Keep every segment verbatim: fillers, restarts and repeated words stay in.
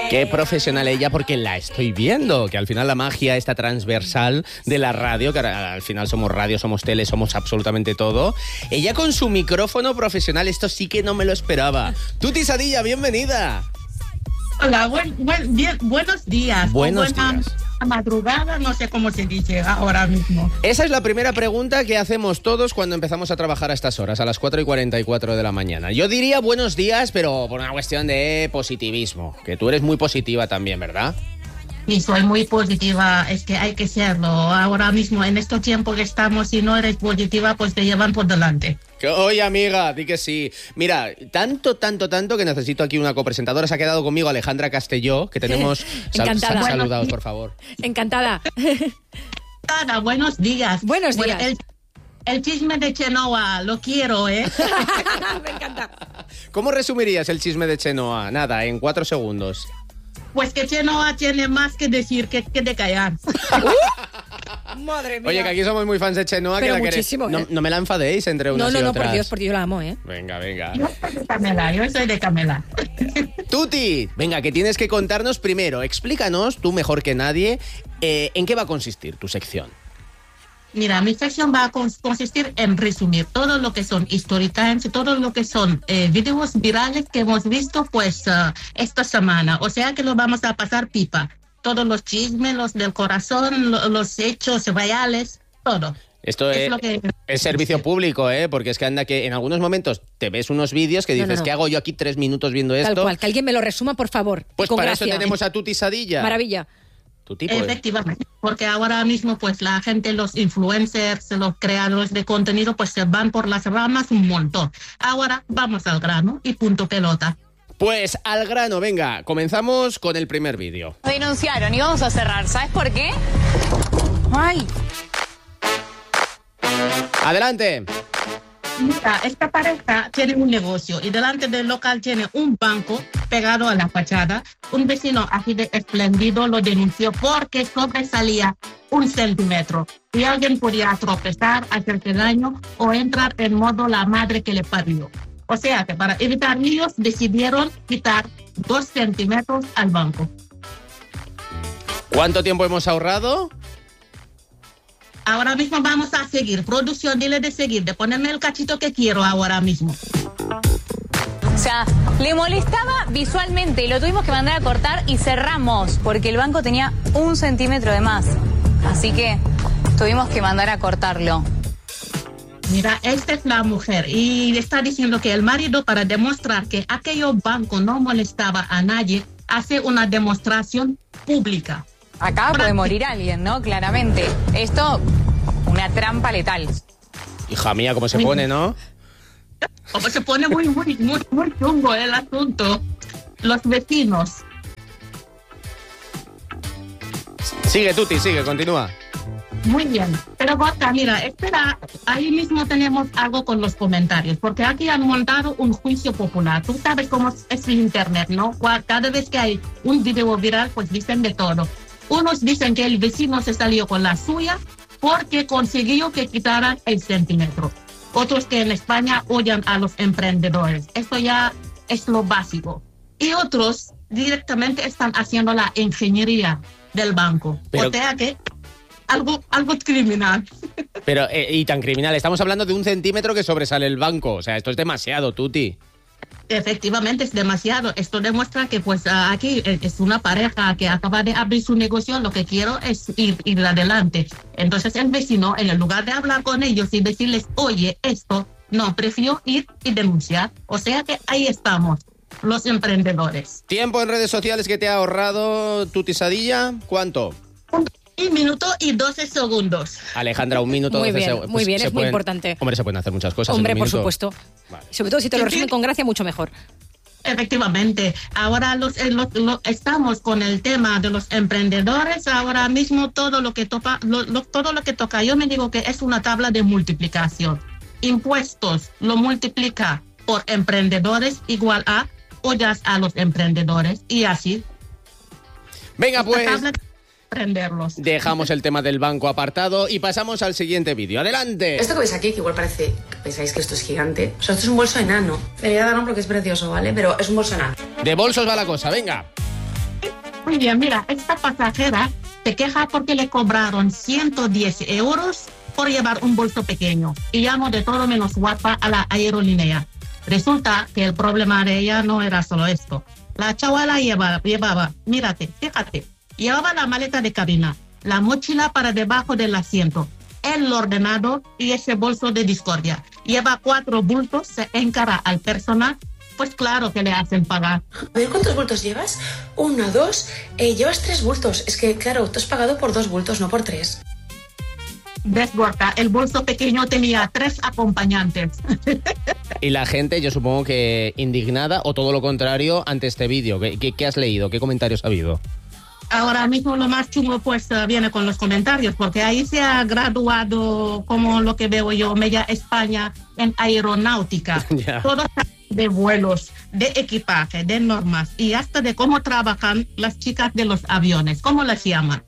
Qué profesional ella, porque la estoy viendo, que al final la magia está transversal de la radio, que al final somos radio, somos tele, somos absolutamente todo. Ella con su micrófono profesional, esto sí que no me lo esperaba. Tuti Sadilla, bienvenida. Hola, buen, buen, bien, buenos días. Buenos buena días. Madrugada, no sé cómo se dice ahora mismo. Esa es la primera pregunta que hacemos todos cuando empezamos a trabajar a estas horas, a las cuatro y cuarenta y cuatro de la mañana. Yo diría buenos días, pero por una cuestión de positivismo, que tú eres muy positiva también, ¿verdad? Y soy muy positiva, es que hay que serlo. Ahora mismo, en estos tiempos que estamos, si no eres positiva, pues te llevan por delante. Oye, amiga, di que sí. Mira, tanto, tanto, tanto que necesito aquí una copresentadora. Se ha quedado conmigo Alejandra Castelló, que tenemos... Encantada. Sal, saludaos, por favor. Encantada. Ana, buenos días. Buenos días. El, el chisme de Chenoa, lo quiero, ¿eh? Me encanta. ¿Cómo resumirías el chisme de Chenoa? Nada, en cuatro segundos. Pues que Chenoa tiene más que decir que, que de callar. Uh, madre mía. Oye, que aquí somos muy fans de Chenoa. Pero que la muchísimo, quere... ¿eh? no, no me la enfadéis entre unas no, no, y no, otras. por Dios, por Dios, yo la amo, ¿eh? Venga, venga. Yo soy de Camela, yo soy de Camela. Tuti, venga, que tienes que contarnos primero. Explícanos, tú mejor que nadie, eh, ¿en qué va a consistir tu sección? Mira, mi sección va a consistir en resumir todo lo que son story times, todo lo que son eh, videos virales que hemos visto pues uh, esta semana. O sea que lo vamos a pasar pipa. Todos los chismes, los del corazón, lo, los hechos reales, todo. Esto es, es, lo que... es servicio público, ¿eh? Porque es que anda que en algunos momentos te ves unos vídeos que dices, no, no, no. ¿qué hago yo aquí tres minutos viendo esto? Tal cual, que alguien me lo resuma, por favor. Pues con para gracia. eso tenemos a Tuti Sadilla. Maravilla. Tu tipo, Efectivamente, ¿eh? Porque ahora mismo pues la gente, los influencers, los creadores de contenido pues se van por las ramas un montón. Ahora vamos al grano y punto pelota. Pues al grano, venga, comenzamos con el primer vídeo. Denunciaron y vamos a cerrar, ¿sabes por qué? ¡Ay! Adelante. Mira, esta pareja tiene un negocio y delante del local tiene un banco pegado a la fachada. Un vecino así de espléndido lo denunció porque sobresalía un centímetro y alguien podía tropezar, hacerse daño o entrar en modo la madre que le parió. O sea que para evitar líos decidieron quitar dos centímetros al banco. ¿Cuánto tiempo hemos ahorrado? Ahora mismo vamos a seguir. Producción, dile de seguir, de ponerme el cachito que quiero ahora mismo. O sea, le molestaba visualmente y lo tuvimos que mandar a cortar y cerramos porque el banco tenía un centímetro de más. Así que tuvimos que mandar a cortarlo. Mira, esta es la mujer y está diciendo que el marido, para demostrar que aquello banco no molestaba a nadie, hace una demostración pública. Acá puede morir alguien, ¿no? Claramente. Esto, una trampa letal. Hija mía, ¿cómo se pone, no? Como se pone muy, muy, muy, muy chungo el asunto. Los vecinos. Sigue, Tuti, sigue, continúa. Muy bien. Pero Borja, mira, espera, ahí mismo tenemos algo con los comentarios, porque aquí han montado un juicio popular. Tú sabes cómo es el internet, ¿no? Cada vez que hay un video viral, pues dicen de todo. Unos dicen que el vecino se salió con la suya porque consiguió que quitaran el centímetro. Otros que en España odian a los emprendedores. Esto ya es lo básico. Y otros directamente están haciendo la ingeniería del banco. Pero... o sea que algo, algo criminal. Pero, eh, y tan criminal. Estamos hablando de un centímetro que sobresale el banco. O sea, esto es demasiado, Tuti. Efectivamente, es demasiado. Esto demuestra que pues aquí es una pareja que acaba de abrir su negocio. Lo que quiero es ir, ir adelante. Entonces el vecino, en lugar de hablar con ellos y decirles, oye, esto, no, prefirió ir y denunciar. O sea que ahí estamos, los emprendedores. ¿Tiempo en redes sociales que te ha ahorrado Tuti Sadilla? ¿Cuánto? Un, un minuto y doce segundos. Alejandra, un minuto, muy doce bien, segundos. Muy bien, pues es muy pueden, importante. Hombre, se pueden hacer muchas cosas. Hombre, en un por minuto. supuesto. Vale. Sobre todo si te lo resumen con gracia, mucho mejor. Efectivamente. Ahora los, los, los, estamos con el tema de los emprendedores. Ahora mismo todo lo que toca, lo, lo, todo lo que toca, yo me digo que es una tabla de multiplicación. Impuestos lo multiplica por emprendedores igual a ollas a los emprendedores y así. Venga, esta pues. Tabla, prenderlos. Dejamos el tema del banco apartado y pasamos al siguiente vídeo. ¡Adelante! Esto que veis aquí, que igual parece, pensáis que esto es gigante. O sea, esto es un bolso enano. Le voy a dar un porque es precioso, ¿vale? Pero es un bolso enano. De bolsos va la cosa, venga. Muy bien, mira, esta pasajera se queja porque le cobraron ciento diez euros por llevar un bolso pequeño y llamó de todo menos guapa a la aerolínea. Resulta que el problema de ella no era solo esto. La chavala llevaba, llevaba, mírate, fíjate, llevaba la maleta de cabina, la mochila para debajo del asiento, el ordenador y ese bolso de discordia. Lleva cuatro bultos, se encara al personal, pues claro que le hacen pagar. A ver, ¿cuántos bultos llevas? Uno, dos, eh, llevas tres bultos. Es que, claro, tú has pagado por dos bultos, no por tres. ¿Ves, Gorka? El bolso pequeño tenía tres acompañantes. Y la gente, yo supongo que indignada o todo lo contrario ante este vídeo. ¿Qué, qué, qué has leído? ¿Qué comentarios ha habido? Ahora mismo lo más chungo pues uh, viene con los comentarios, porque ahí se ha graduado, como lo que veo yo, Media España en aeronáutica. Yeah. Todo de vuelos, de equipaje, de normas y hasta de cómo trabajan las chicas de los aviones. ¿Cómo las llaman?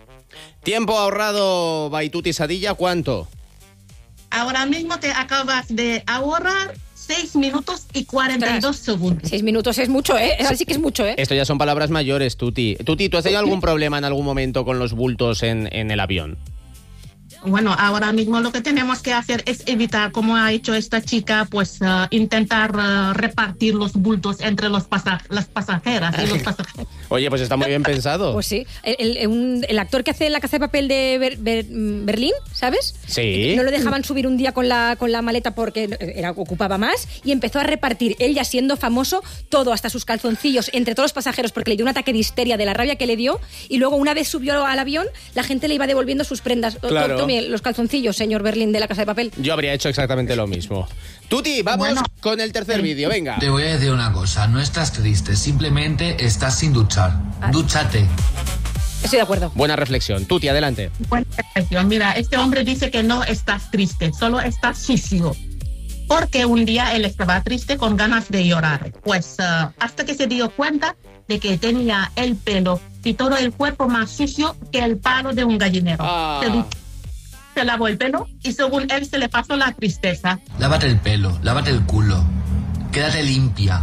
Tiempo ahorrado, Baituti Sadilla, ¿cuánto? Ahora mismo te acabas de ahorrar seis minutos y cuarenta y dos segundos. Seis minutos es mucho, ¿eh? Así que es mucho, ¿eh? Esto ya son palabras mayores, Tuti. Tuti, ¿tú has tenido algún problema en algún momento con los bultos en, en el avión? Bueno, ahora mismo lo que tenemos que hacer es evitar, como ha hecho esta chica, pues uh, intentar uh, repartir los bultos entre los pasa- las pasajeras y los pasajeros. Oye, pues está muy bien pensado. Pues sí. El, el, un, el actor que hace La Casa de Papel de Ber, Ber, Berlín, ¿sabes? Sí. No lo dejaban subir un día con la, con la maleta porque era, ocupaba más y empezó a repartir, él ya siendo famoso, todo, hasta sus calzoncillos, entre todos los pasajeros, porque le dio un ataque de histeria de la rabia que le dio y luego una vez subió al avión, la gente le iba devolviendo sus prendas. Claro. Tome los calzoncillos, señor Berlín de La Casa de Papel. Yo habría hecho exactamente lo mismo. Tuti, vamos Bueno. con el tercer vídeo, venga. Te voy a decir una cosa, no estás triste, simplemente estás sin duchar. Dúchate. Estoy de acuerdo. Buena reflexión. Tuti, adelante. Buena expresión. Mira, este hombre dice que no estás triste, solo estás sucio. Porque un día él estaba triste con ganas de llorar. Pues uh, hasta que se dio cuenta de que tenía el pelo y todo el cuerpo más sucio que el palo de un gallinero. Ah. Se duchó, se lavó el pelo y según él se le pasó la tristeza. Lávate el pelo, lávate el culo. Quédate limpia.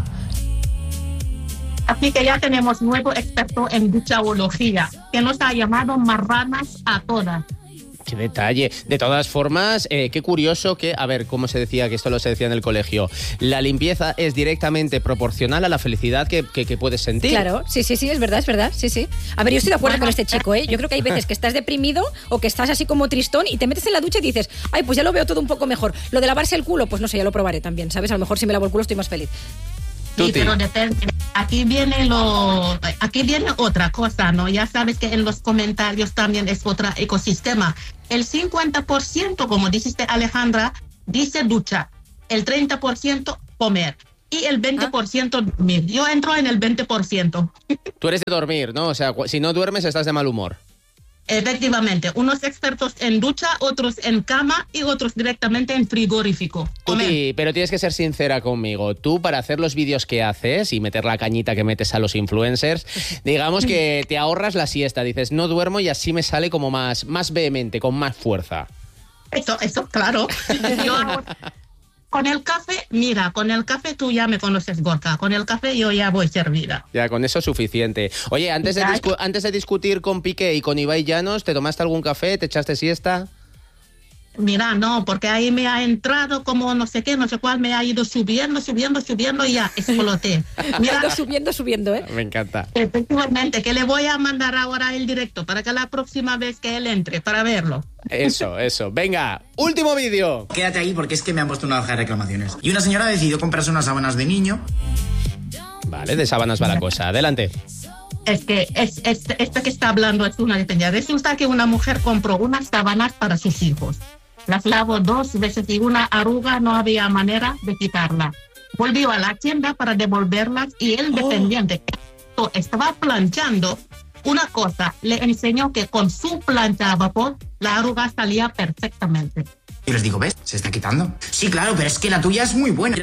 Así que ya tenemos nuevo experto en duchaología, que nos ha llamado marranas a todas. Qué detalle. De todas formas, eh, qué curioso que, a ver, ¿cómo se decía? Que esto lo se decía en el colegio. La limpieza es directamente proporcional a la felicidad que, que, que puedes sentir. Claro, sí, sí, sí, es verdad, es verdad, sí, sí. A ver, yo estoy de acuerdo Bueno, con este chico, ¿eh? Yo creo que hay veces que estás deprimido o que estás así como tristón y te metes en la ducha y dices, ay, pues ya lo veo todo un poco mejor. Lo de lavarse el culo, pues no sé, ya lo probaré también, ¿sabes? A lo mejor si me lavo el culo estoy más feliz. Sí, Tuti. pero depende. Aquí viene lo, aquí viene otra cosa, ¿no? Ya sabes que en los comentarios también es otro ecosistema. El cincuenta por ciento, como dijiste Alejandra, dice ducha. El treinta por ciento comer. Y el veinte por ciento dormir. Yo entro en el veinte por ciento. Tú eres de dormir, ¿no? O sea, cu- si no duermes estás de mal humor. Efectivamente, unos expertos en ducha, otros en cama y otros directamente en frigorífico. Comer. Tuti, pero tienes que ser sincera conmigo. Tú, para hacer los vídeos que haces y meter la cañita que metes a los influencers, digamos que te ahorras la siesta. Dices, no duermo y así me sale como más, más vehemente, con más fuerza. Eso, eso, claro. Yo hago- con el café, mira, con el café tú ya me conoces, Gorka. Con el café yo ya voy servida. Ya, con eso es suficiente. Oye, antes de, Ya. discu- antes de discutir con Piqué y con Ibai Llanos, ¿te tomaste algún café? ¿Te echaste siesta? Mira, no, porque ahí me ha entrado como no sé qué, no sé cuál, me ha ido subiendo, subiendo, subiendo y ya exploté. Mira, Ando subiendo, subiendo, ¿eh? Me encanta. efectivamente, que le voy a mandar ahora el directo para que la próxima vez que él entre, para verlo. Eso, eso. Venga, último vídeo. Quédate ahí porque es que me han puesto una hoja de reclamaciones. Y una señora ha decidido comprarse unas sábanas de niño. Vale, de sábanas va la cosa. Adelante. Es que es, es, esta que está hablando es una dependencia. Resulta que una mujer compró unas sábanas para sus hijos. Las lavó dos veces y una arruga no había manera de quitarla. Volvió a la tienda para devolverlas y el dependiente que estaba planchando una cosa, le enseñó que con su plancha a vapor la arruga salía perfectamente. Y les digo, ¿ves? Se está quitando. Sí, claro, pero es que la tuya es muy buena.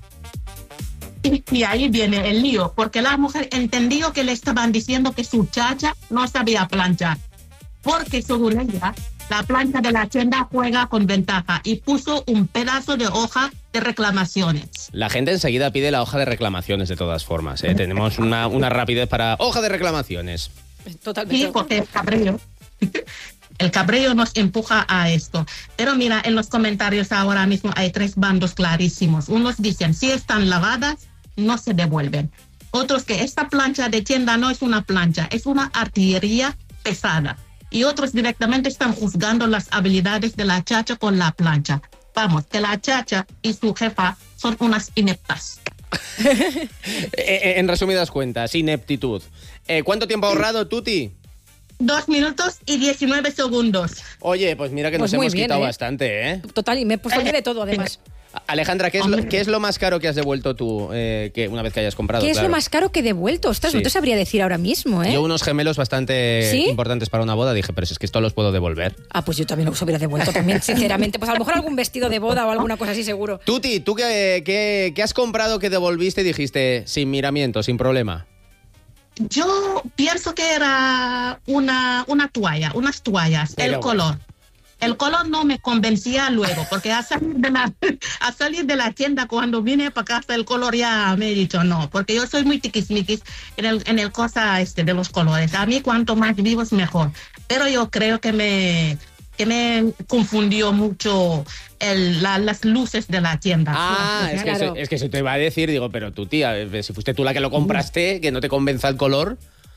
Y, y ahí viene el lío, porque la mujer entendió que le estaban diciendo que su chacha no sabía planchar. Porque según ella, la plancha de la tienda juega con ventaja y puso un pedazo de hoja de reclamaciones. La gente enseguida pide la hoja de reclamaciones de todas formas, ¿eh? Tenemos una, una rapidez para hoja de reclamaciones. Totalmente. Sí, porque el cabreo, el cabreo nos empuja a esto. Pero mira, en los comentarios ahora mismo hay tres bandos clarísimos. Unos dicen, si están lavadas, no se devuelven. Otros que esta plancha de tienda no es una plancha, es una artillería pesada. Y otros directamente están juzgando las habilidades de la chacha con la plancha. Vamos, que la chacha y su jefa son unas ineptas. En resumidas cuentas, ineptitud. Eh, ¿Cuánto tiempo ha ahorrado, Tuti? Dos minutos y diecinueve segundos. Oye, pues mira que Pues nos muy hemos bien, quitado ¿eh? bastante, ¿eh? Total, y me he puesto de todo, además. Alejandra, ¿qué es, lo, ¿qué es lo más caro que has devuelto tú eh, que una vez que hayas comprado? ¿Qué es Claro. lo más caro que he devuelto? Ostras, Sí. no te sabría decir ahora mismo, ¿eh? Yo unos gemelos bastante ¿Sí? importantes para una boda dije, pero si es que esto los puedo devolver. Ah, pues yo también los hubiera devuelto también, sinceramente. Pues a lo mejor algún vestido de boda o alguna cosa así, seguro. Tuti, ¿tú qué, qué, qué has comprado que devolviste y dijiste sin miramiento, sin problema? Yo pienso que era una, una toalla, unas toallas, Pero- el color. El color no me convencía luego, porque a salir de la, a salir de la tienda, cuando vine para casa, el color ya me he dicho no, porque yo soy muy tiquismiquis en el, en el cosa este de los colores. A mí cuanto más vivos mejor. Pero yo creo que me, que me confundió mucho el, la- las luces de la tienda. Ah, es que, claro. eso, es que eso te iba a decir, digo, pero tu tía, si fuiste tú la que lo compraste, que no te convenza el color.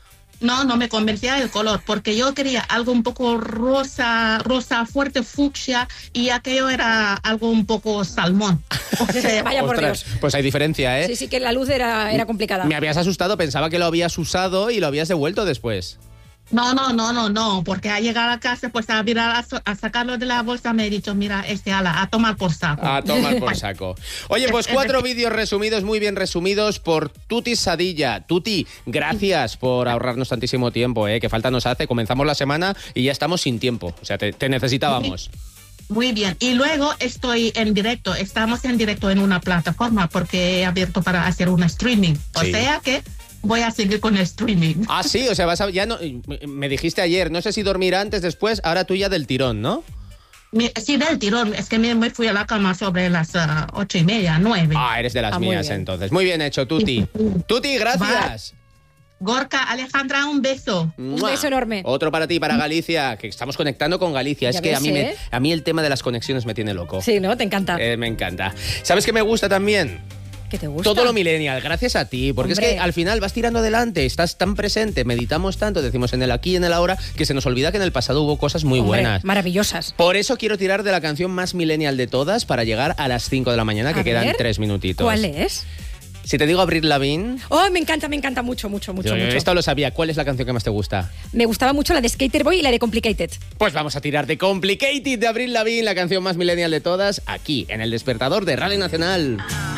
No, no me convencía el color, porque yo quería algo un poco rosa, rosa fuerte, fucsia, y aquello era algo un poco salmón. O sea, Vaya por Ostras, Dios. pues hay diferencia, ¿eh? Sí, sí, que la luz era, era complicada. Me habías asustado, pensaba que lo habías usado y lo habías devuelto después. no, no, no, no, no, porque al llegar a casa, pues a mirar, a, so- a sacarlo de la bolsa, me he dicho, mira, este ala, a tomar por saco. A tomar por saco. Oye, pues cuatro vídeos resumidos, muy bien resumidos por Tuti Sadilla. Tuti, gracias por ahorrarnos tantísimo tiempo, ¿eh? Que falta nos hace. Comenzamos la semana y ya estamos sin tiempo. O sea, te, te necesitábamos. Muy bien, y luego estoy en directo, estamos en directo en una plataforma, porque he abierto para hacer un streaming. O Sí. sea que voy a seguir con el streaming. Ah, sí, o sea, vas a, ya no, me dijiste ayer, no sé si dormir antes, después, ahora tú ya del tirón, ¿no? Mi- Sí, del tirón, es que me, me fui a la cama sobre las ah, ocho y media, nueve. Ah, eres de las Ah, muy mías bien. entonces. Muy bien hecho, Tuti. Tuti, gracias. Gorka, Alejandra, un beso. Un ¡Mua! beso enorme. Otro para ti, para Galicia, que estamos conectando con Galicia. Ya es que ves, a mí, me, ¿eh? a mí el tema de las conexiones me tiene loco. Sí, ¿no? Te encanta. Eh, me encanta. ¿Sabes qué me gusta también? ¿Qué te gusta? Todo lo millennial, gracias a ti, porque Hombre. es que al final vas tirando adelante, estás tan presente, meditamos tanto, decimos en el aquí y en el ahora, que se nos olvida que en el pasado hubo cosas muy Hombre, buenas. maravillosas. Por eso quiero tirar de la canción más millennial de todas para llegar a las cinco de la mañana, que A quedan ver, tres minutitos. ¿Cuál es? Si te digo Avril Lavigne, Oh, me encanta, me encanta mucho, mucho, mucho, yo mucho. esto lo sabía. ¿Cuál es la canción que más te gusta? Me gustaba mucho la de Skater Boy y la de Complicated. Pues vamos a tirar de Complicated de Avril Lavigne, la canción más millennial de todas, aquí, en el despertador de Radio Nacional.